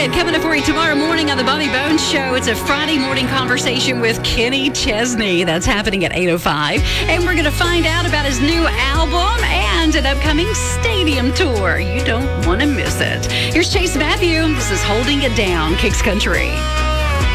it. Coming up for you tomorrow morning on the Bobby Bones Show. It's a Friday morning conversation with Kenny Chesney. That's happening at 8:05. And we're going to find out about his new album and an upcoming stadium tour. You don't want to miss it. Here's Chase Matthew. This is Holding It Down, Kicks Country.